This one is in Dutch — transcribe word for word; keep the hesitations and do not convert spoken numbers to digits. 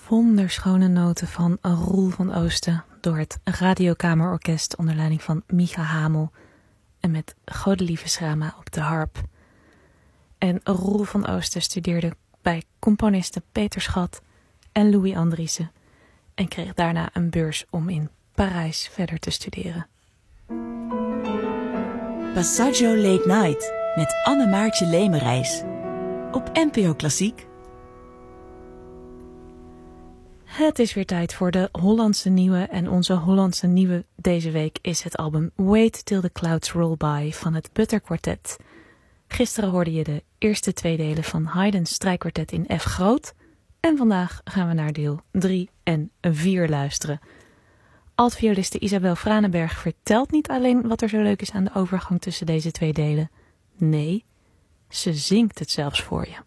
wonderschone noten van Roel van Oosten door het Radiokamerorkest onder leiding van Micha Hamel en met Godelieve Schrama op de harp. En Roel van Oosten studeerde bij componisten Peter Schat en Louis Andriessen en kreeg daarna een beurs om in Parijs verder te studeren. Passaggio Late Night met Anne-Maartje Lemerijs op N P O Klassiek. Het is weer tijd voor de Hollandse Nieuwe en onze Hollandse Nieuwe deze week is het album Wait Till the Clouds Roll By van het Butter Quartet. Gisteren hoorde je de eerste twee delen van Haydn's strijkkwartet in F groot en vandaag gaan we naar deel drie en vier luisteren. Altvioliste Isabel Franenberg vertelt niet alleen wat er zo leuk is aan de overgang tussen deze twee delen. Nee, ze zingt het zelfs voor je.